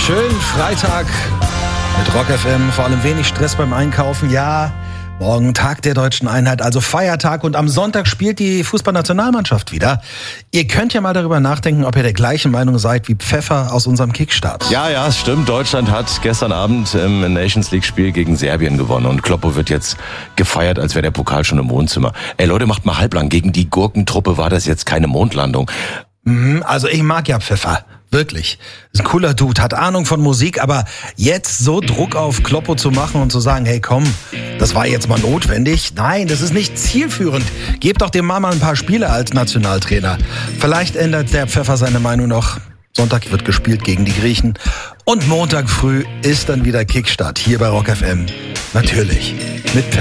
Schönen Freitag mit Rock FM, vor allem wenig Stress beim Einkaufen. Ja, morgen Tag der Deutschen Einheit, also Feiertag, und am Sonntag spielt die Fußballnationalmannschaft wieder. Ihr könnt ja mal darüber nachdenken, ob ihr der gleichen Meinung seid wie Pfeffer aus unserem Kickstart. Ja, es stimmt. Deutschland hat gestern Abend im Nations League Spiel gegen Serbien gewonnen und Kloppo wird jetzt gefeiert, als wäre der Pokal schon im Wohnzimmer. Ey Leute, macht mal halblang. Gegen die Gurkentruppe war das jetzt keine Mondlandung. Also ich mag ja Pfeffer. Wirklich. Ist ein cooler Dude, hat Ahnung von Musik, aber jetzt so Druck auf Kloppo zu machen und zu sagen, hey komm, das war jetzt mal notwendig. Nein, das ist nicht zielführend. Gebt doch dem Mama ein paar Spiele als Nationaltrainer. Vielleicht ändert der Pfeffer seine Meinung noch. Sonntag wird gespielt gegen die Griechen. Und Montag früh ist dann wieder Kickstart hier bei Rock FM. Natürlich mit Pfeffer.